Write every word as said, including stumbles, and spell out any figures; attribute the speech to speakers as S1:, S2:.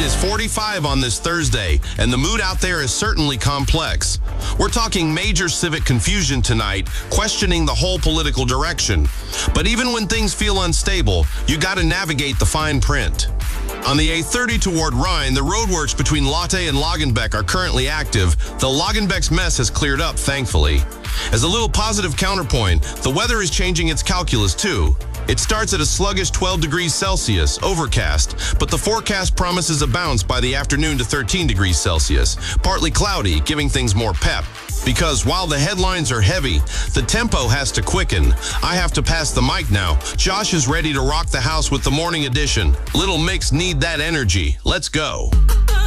S1: is forty-five on this Thursday, and the mood out there is certainly complex. We're talking major civic confusion tonight, questioning the whole political direction. But even when things feel unstable, you gotta navigate the fine print. On the A thirty toward Rhine, the roadworks between Lotte and Lagenbeck are currently active, though Lagenbeck's mess has cleared up, thankfully. As a little positive counterpoint, the weather is changing its calculus too. It starts at a sluggish twelve degrees Celsius, overcast, but the forecast promises a bounce by the afternoon to thirteen degrees Celsius, partly cloudy, giving things more pep. Because while the headlines are heavy, the tempo has to quicken. I have to pass the mic now. Josh is ready to rock the house with the morning edition. Little Mix need that energy. Let's go.